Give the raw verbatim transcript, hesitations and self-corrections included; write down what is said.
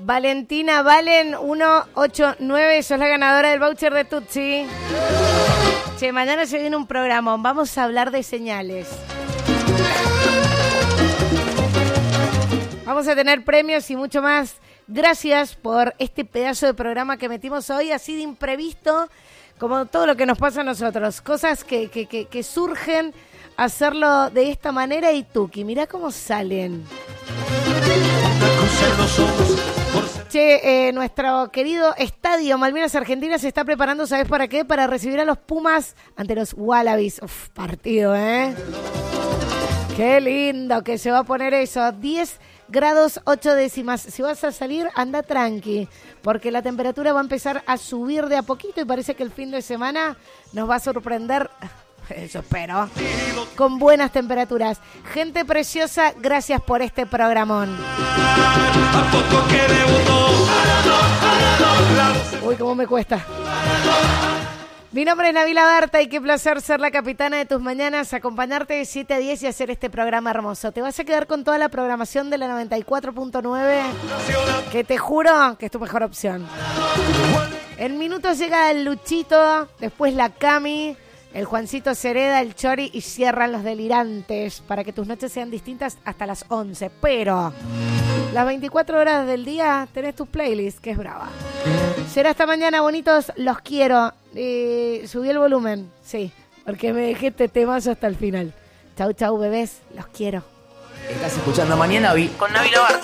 Valentina Valen ciento ochenta y nueve, sos la ganadora del voucher de Tutsi. Che, mañana se viene un programa, vamos a hablar de señales. Vamos a tener premios y mucho más. Gracias por este pedazo de programa que metimos hoy, así de imprevisto, como todo lo que nos pasa a nosotros. Cosas que, que, que, que surgen, hacerlo de esta manera y tuki. Mirá cómo salen. Che, eh, nuestro querido estadio Malvinas Argentinas se está preparando, ¿sabes para qué? Para recibir a los Pumas ante los Wallabies. Uf, partido, ¿eh? Qué lindo que se va a poner eso. diez grados ocho décimas. Si vas a salir, anda tranqui, porque la temperatura va a empezar a subir de a poquito y parece que el fin de semana nos va a sorprender, eso espero, con buenas temperaturas. Gente preciosa, gracias por este programón. Uy, cómo me cuesta. Mi nombre es Nabila Berta y qué placer ser la capitana de tus mañanas, acompañarte de siete a diez y hacer este programa hermoso. Te vas a quedar con toda la programación de la noventa y cuatro punto nueve, que te juro que es tu mejor opción. En minutos llega el Luchito, después la Cami, el Juancito Cereda, el Chori y cierran los delirantes para que tus noches sean distintas hasta las once. Pero las veinticuatro horas del día tenés tus playlists, que es brava. Será hasta mañana, bonitos, los quiero. Eh, subí el volumen, sí, porque me dejé este temazo hasta el final. Chau, chau, bebés, los quiero. Estás escuchando Mañana Vi con Nabila Barta.